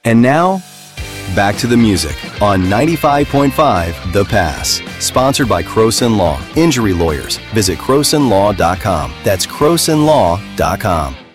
And now, back to the music on 95.5 The Pass. Sponsored by Croson Law. Injury lawyers. Visit CrosonLaw.com. That's CrosonLaw.com.